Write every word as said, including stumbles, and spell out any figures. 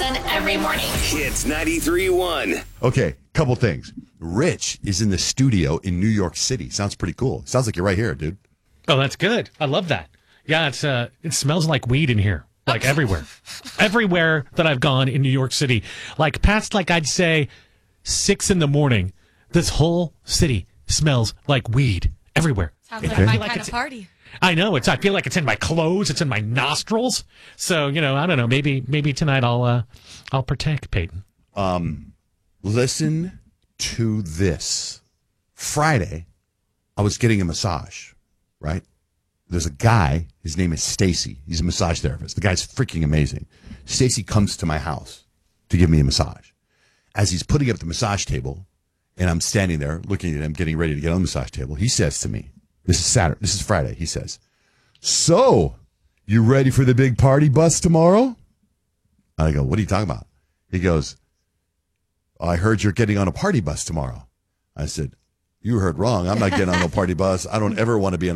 Jason every morning. Hits ninety-three point one. Okay, couple things. Rich is in the studio in New York City. Sounds pretty cool. Sounds like you're right here, dude. Oh, that's good. I love that. Yeah, it's uh, it smells like weed in here, like everywhere. Everywhere that I've gone in New York City. Like past, like I'd say, six in the morning, this whole city smells like weed everywhere. Sounds like Okay. my Like kind it's- of party. I know. It's. I feel like it's in my clothes. It's in my nostrils. So, you know, I don't know. Maybe maybe tonight I'll uh, I'll partake, Peyton. Listen to this. Friday, I was getting a massage, right? There's a guy, his name is Stacy. He's a massage therapist. The guy's freaking amazing. Stacy comes to my house to give me a massage. As he's putting up the massage table, and I'm standing there looking at him, getting ready to get on the massage table, he says to me, this is Saturday, this is Friday, he says, "So, you ready for the big party bus tomorrow?" I go, "What are you talking about?" He goes, "I heard you're getting on a party bus tomorrow." I said, "You heard wrong. I'm not getting on no party bus. I don't ever want to be on